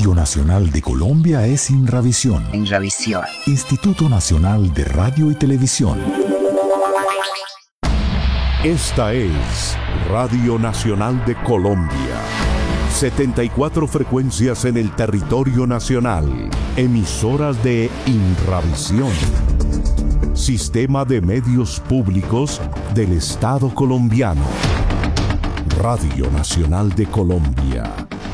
Radio Nacional de Colombia es Inravisión. Inravisión. Instituto Nacional de Radio y Televisión. Esta es Radio Nacional de Colombia. 74 frecuencias en el territorio nacional. Emisoras de Inravisión. Sistema de medios públicos del Estado colombiano. Radio Nacional de Colombia.